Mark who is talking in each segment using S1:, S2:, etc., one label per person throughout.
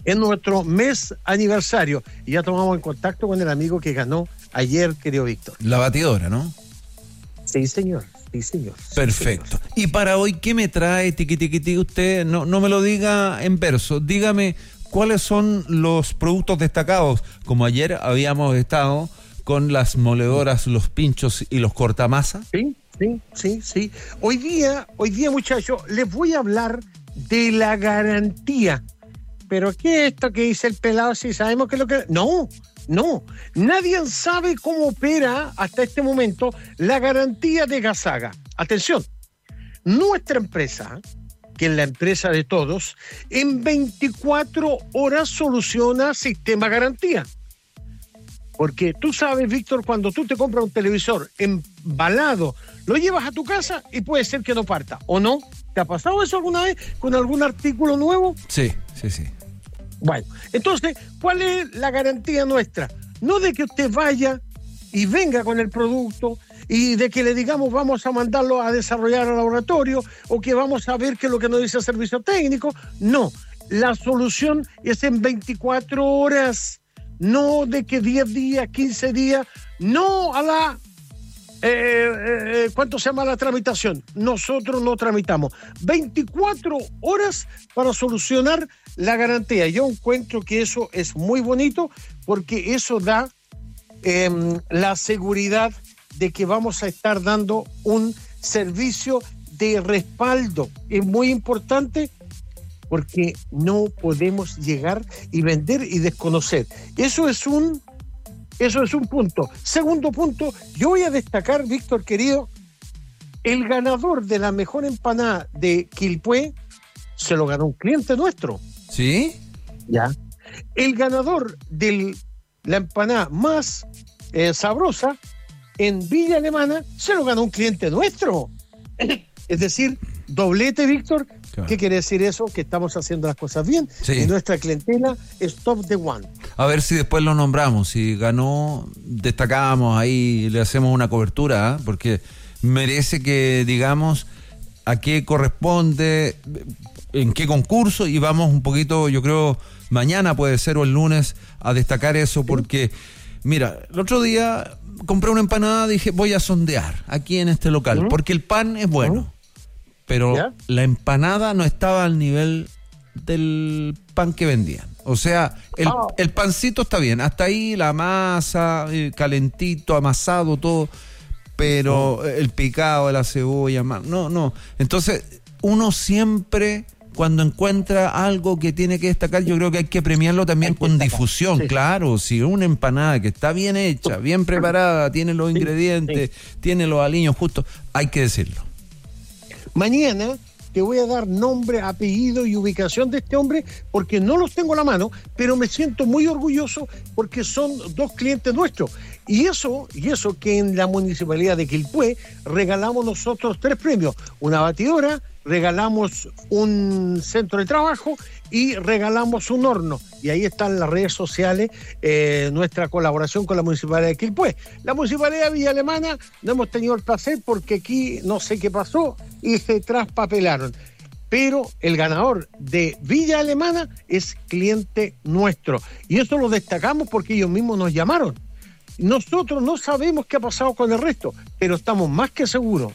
S1: Es nuestro mes aniversario y ya tomamos en contacto con el amigo que ganó ayer, querido Víctor.
S2: La batidora, ¿no?
S1: Sí, señor. Sí, señor.
S2: Perfecto.
S1: Sí, señor.
S2: Y para hoy, ¿qué me trae, tiqui? Usted no me lo diga en verso. Dígame cuáles son los productos destacados. Como ayer habíamos estado con las moledoras, los pinchos y los cortamasa.
S1: Sí. Hoy día, muchachos, les voy a hablar de la garantía. ¿Pero qué es esto que dice el pelado? Si sabemos que es lo que... No. Nadie sabe cómo opera hasta este momento la garantía de Gasaga. Atención, nuestra empresa, que es la empresa de todos, en 24 horas soluciona sistema garantía. Porque tú sabes, Víctor, cuando tú te compras un televisor embalado, lo llevas a tu casa y puede ser que no parta, ¿o no? ¿Te ha pasado eso alguna vez con algún artículo nuevo?
S2: Sí.
S1: Bueno, entonces, ¿cuál es la garantía nuestra? No de que usted vaya y venga con el producto y de que le digamos vamos a mandarlo a desarrollar al laboratorio o que vamos a ver qué es lo que nos dice el servicio técnico. No, la solución es en 24 horas, no de que 10 días, 15 días, no a la... ¿cuánto se llama la tramitación? Nosotros no tramitamos. 24 horas para solucionar la garantía. Yo encuentro que eso es muy bonito porque eso da la seguridad de que vamos a estar dando un servicio de respaldo. Es muy importante porque no podemos llegar y vender y desconocer. Eso es un punto. Segundo punto, yo voy a destacar, Víctor querido, el ganador de la mejor empanada de Quilpué se lo ganó un cliente nuestro.
S2: ¿Sí?
S1: Ya. El ganador de la empanada más sabrosa en Villa Alemana se lo ganó un cliente nuestro. Es decir, doblete, Víctor. Claro. ¿Qué quiere decir eso? Que estamos haciendo las cosas bien. Sí. Y nuestra clientela es top de one.
S2: A ver si después lo nombramos. Si ganó, destacamos ahí, le hacemos una cobertura, ¿eh? Porque merece que digamos a qué corresponde, en qué concurso, y vamos un poquito, yo creo, mañana puede ser o el lunes, a destacar eso, porque, mira, el otro día compré una empanada, dije, voy a sondear aquí en este local, porque el pan es bueno. Pero ¿ya? La empanada no estaba al nivel del pan que vendían. O sea, el pancito está bien. Hasta ahí la masa, calentito, amasado, todo. Pero el picado de la cebolla, no. Entonces, uno siempre, cuando encuentra algo que tiene que destacar, yo creo que hay que premiarlo también con difusión. Sí. Claro, si una empanada que está bien hecha, bien preparada, tiene los ingredientes, tiene los aliños justos, hay que decirlo.
S1: Mañana te voy a dar nombre, apellido y ubicación de este hombre porque no los tengo a la mano, pero me siento muy orgulloso porque son dos clientes nuestros. Y eso que en la municipalidad de Quilpué regalamos nosotros 3 premios, una batidora, regalamos un centro de trabajo y regalamos un horno. Y ahí están las redes sociales, nuestra colaboración con la Municipalidad de Quilpué. La Municipalidad de Villa Alemana no hemos tenido el placer porque aquí no sé qué pasó y se traspapelaron. Pero el ganador de Villa Alemana es cliente nuestro. Y eso lo destacamos porque ellos mismos nos llamaron. Nosotros no sabemos qué ha pasado con el resto, pero estamos más que seguros,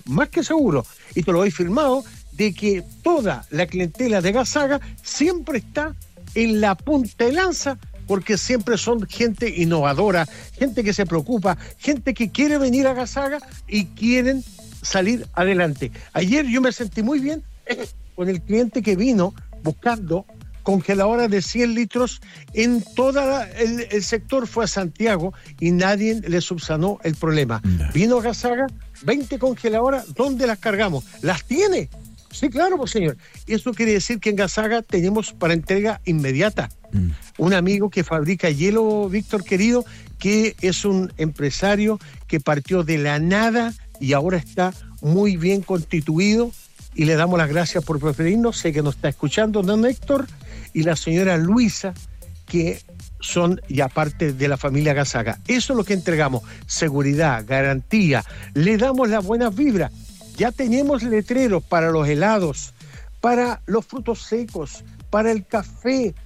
S1: y te lo he firmado, de que toda la clientela de Gasaga siempre está en la punta de lanza, porque siempre son gente innovadora, gente que se preocupa, gente que quiere venir a Gasaga y quieren salir adelante. Ayer yo me sentí muy bien con el cliente que vino buscando congeladoras de 100 litros en todo el sector, fue a Santiago y nadie le subsanó el problema. No. Vino a Gasaga, 20 congeladoras, ¿dónde las cargamos? ¿Las tiene? Sí, claro, pues señor. Eso quiere decir que en Gasaga tenemos para entrega inmediata. Un amigo que fabrica hielo, Víctor querido, que es un empresario que partió de la nada y ahora está muy bien constituido, y le damos las gracias por preferirnos. Sé que nos está escuchando don Héctor y la señora Luisa, que son ya parte de la familia Gasaga. Eso es lo que entregamos: seguridad, garantía, le damos las buenas vibras. Ya tenemos letreros para los helados, para los frutos secos, para el café,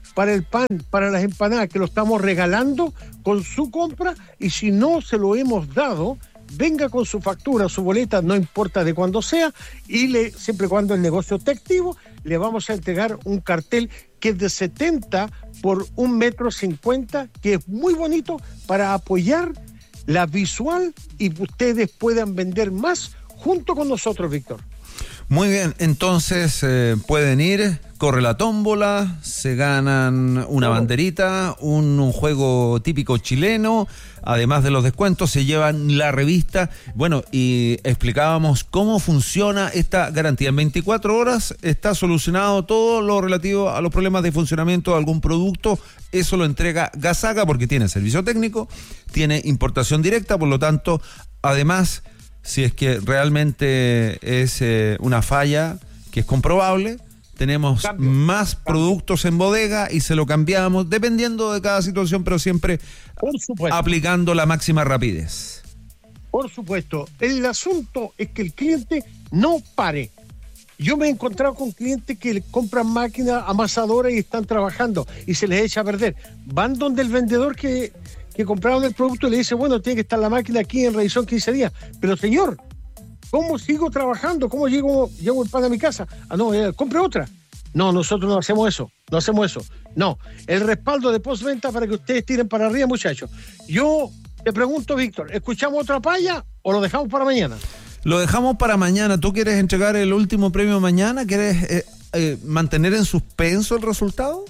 S1: para el pan, para las empanadas, que lo estamos regalando con su compra, y si no se lo hemos dado, venga con su factura, su boleta, no importa de cuándo sea, y siempre y cuando el negocio esté activo, le vamos a entregar un cartel que es de 70 por 1,50 m, que es muy bonito para apoyar la visual y ustedes puedan vender más junto con nosotros, Víctor.
S2: Muy bien, entonces pueden ir, corre la tómbola, se ganan una banderita, un juego típico chileno, además de los descuentos se llevan la revista. Bueno, y explicábamos cómo funciona esta garantía. En 24 horas está solucionado todo lo relativo a los problemas de funcionamiento de algún producto. Eso lo entrega Gasaga porque tiene servicio técnico, tiene importación directa, por lo tanto, además, si es que realmente es una falla que es comprobable, tenemos más productos en bodega y se lo cambiamos dependiendo de cada situación, pero siempre aplicando la máxima rapidez.
S1: Por supuesto. El asunto es que el cliente no pare. Yo me he encontrado con clientes que compran máquinas amasadoras y están trabajando y se les echa a perder. Van donde el vendedor que compraron el producto y le dice, bueno, tiene que estar la máquina aquí en revisión 15 días. Pero señor, ¿cómo sigo trabajando? ¿Cómo llevo el pan a mi casa? Ah, no, compre otra. No, nosotros no hacemos eso. No, el respaldo de postventa para que ustedes tiren para arriba, muchachos. Yo te pregunto, Víctor, ¿escuchamos otra palla o lo dejamos para mañana?
S2: Lo dejamos para mañana. ¿Tú quieres entregar el último premio mañana? ¿Quieres mantener en suspenso el resultado?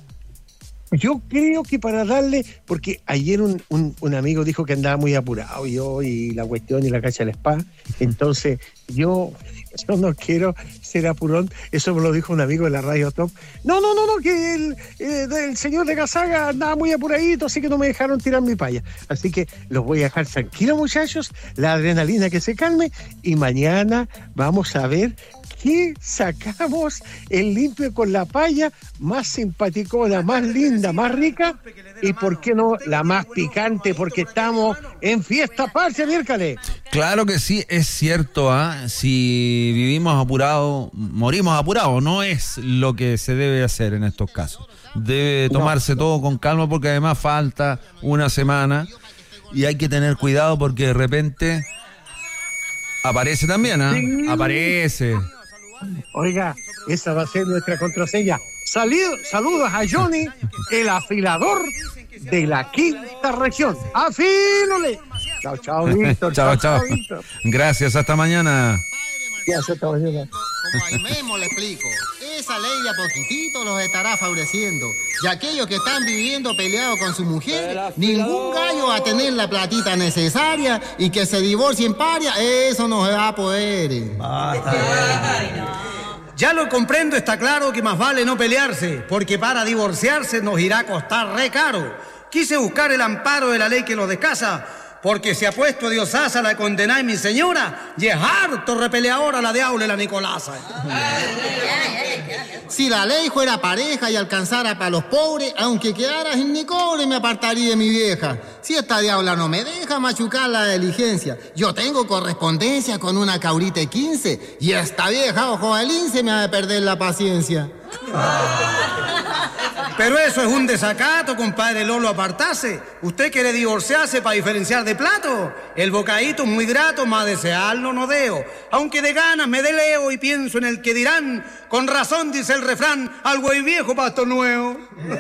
S1: Yo creo que para darle, porque ayer un amigo dijo que andaba muy apurado y la cuestión y la cacha del spa, entonces yo no quiero ser apurón, eso me lo dijo un amigo de la Radio Top. No, que el señor de Gasaga andaba muy apuradito, así que no me dejaron tirar mi palla. Así que los voy a dejar tranquilos, muchachos, la adrenalina que se calme, y mañana vamos a ver que sacamos el limpio con la paya más simpaticona, más linda, más rica, y por qué no la más picante, porque estamos en fiesta patria, miércoles.
S2: Claro que sí, es cierto, si vivimos apurados, morimos apurados, no es lo que se debe hacer en estos casos. Debe tomarse todo con calma porque además falta una semana y hay que tener cuidado porque de repente aparece también,
S1: Sí.
S2: Aparece.
S1: Oiga, esa va a ser nuestra contraseña. Saludos a Johnny, el afilador de la quinta región. ¡Afílole! Chao, Víctor.
S2: Chao.
S1: Víctor.
S2: Gracias, hasta mañana.
S1: Gracias, hasta mañana.
S3: Como ahí mismo le explico, esa ley a poquitito los estará favoreciendo. Y aquellos que están viviendo peleados con su mujer, ningún gallo va a tener la platita necesaria, y que se divorcien paria, eso no se va a poder.
S4: Ya lo comprendo, está claro que más vale no pelearse, porque para divorciarse nos irá a costar re caro. Quise buscar el amparo de la ley que los descasa, porque se ha puesto Diosasa la condená y mi señora, y es harto repeleadora la diabla y la Nicolasa.
S3: Si la ley fuera pareja y alcanzara para los pobres, aunque quedara sin ni cobre, me apartaría de mi vieja. Si esta diabla no me deja machucar la diligencia, yo tengo correspondencia con una caurita de 15, y esta vieja, ojo de lince, me ha de perder la paciencia.
S4: Pero eso es un desacato, compadre Lolo, apartarse. ¿Usted quiere divorciarse para diferenciar de plato? El bocadito es muy grato, más desearlo no deo. Aunque de ganas me deleo y pienso en el que dirán, con razón dice el refrán, al güey viejo pasto nuevo.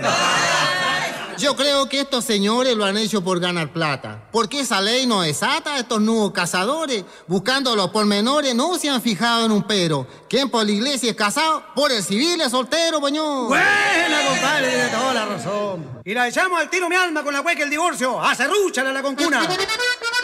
S3: Yo creo que estos señores lo han hecho por ganar plata, porque esa ley no desata a estos nuevos cazadores. Buscando los pormenores no se han fijado en un pero. ¿Quién por la iglesia es casado? Por el civil es soltero, poñón.
S4: Buena, compadre, tiene toda la razón. Y la echamos al tiro mi alma con la hueca el divorcio. ¡A serrúchala la concuna!